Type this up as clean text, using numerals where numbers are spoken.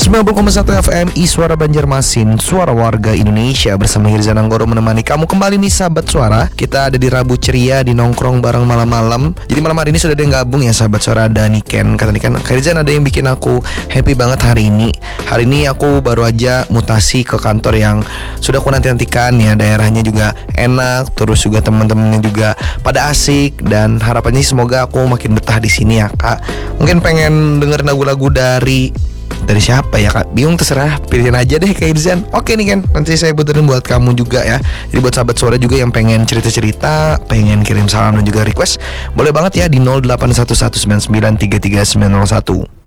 90,1 FM Suara Banjarmasin, suara warga Indonesia. Bersama Hirzan Anggoro menemani kamu kembali nih sahabat suara. Kita ada di Rabu ceria, di nongkrong bareng malam-malam. Jadi malam hari ini sudah ada yang gabung ya sahabat suara. Ada Niken, kata Niken, Hirzan ada yang bikin aku happy banget hari ini. Hari ini aku baru aja mutasi ke kantor yang sudah aku nanti-nantikan ya. Daerahnya juga enak, terus juga teman-temannya juga pada asik. Dan harapannya semoga aku makin betah di sini ya kak. Mungkin pengen denger lagu-lagu dari siapa ya kak? Bingung, terserah, pilihin aja deh Kak Irzan. Oke nih kan, nanti saya puterin buat kamu juga ya. Jadi buat sahabat suara juga yang pengen cerita-cerita, pengen kirim salam dan juga request, boleh banget ya di 0811993391.